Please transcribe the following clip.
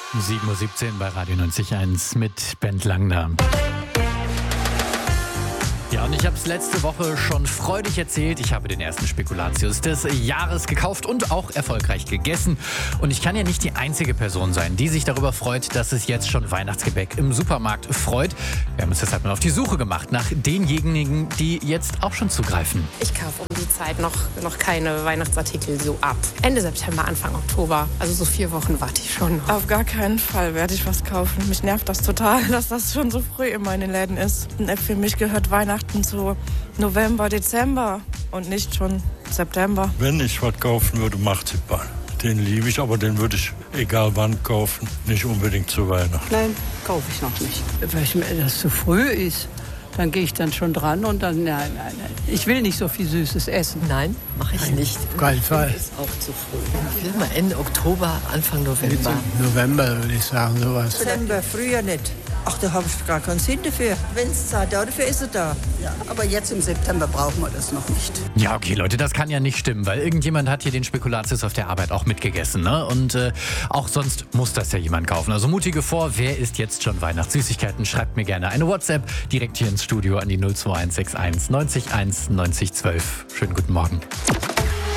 7:17 Uhr bei Radio 90.1 mit Bent Langner. Ja, und ich habe es letzte Woche schon freudig erzählt. Ich habe den ersten Spekulatius des Jahres gekauft und auch erfolgreich gegessen. Und ich kann ja nicht die einzige Person sein, die sich darüber freut, dass es jetzt schon Weihnachtsgebäck im Supermarkt freut. Wir haben uns deshalb mal auf die Suche gemacht nach denjenigen, die jetzt auch schon zugreifen. Ich kaufe um die Zeit noch keine Weihnachtsartikel so ab. Ende September, Anfang Oktober. Also so 4 Wochen warte ich schon noch. Auf gar keinen Fall werde ich was kaufen. Mich nervt das total, dass das schon so früh immer in den Läden ist. Für mich gehört Weihnachten zu November, Dezember und nicht schon September. Wenn ich was kaufen würde, Marzipan. Den liebe ich, aber den würde ich egal wann kaufen, nicht unbedingt zu Weihnachten. Nein, kaufe ich noch nicht. Weil das zu früh ist, dann gehe ich dann schon dran und dann, nein. Ich will nicht so viel Süßes essen. Nein, mache ich nicht. Auf keinen Fall. Ist auch zu früh. Ich will mal Ende Oktober, Anfang November. November würde ich sagen, sowas. Dezember, früher nicht. Ach, da habe ich gar keinen Sinn dafür. Wenn es Zeit dafür ist, er da. Ja, aber jetzt im September brauchen wir das noch nicht. Ja, okay, Leute, das kann ja nicht stimmen, weil irgendjemand hat hier den Spekulatius auf der Arbeit auch mitgegessen, ne? Und auch sonst muss das ja jemand kaufen. Also mutige vor, wer isst jetzt schon Weihnachtssüßigkeiten? Schreibt mir gerne eine WhatsApp direkt hier ins Studio an die 02161 90 1 90 12. Schönen guten Morgen.